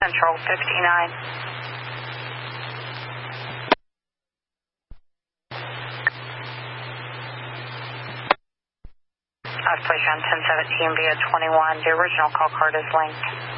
Central 59. Operation 1017 via 21. The original call card is linked.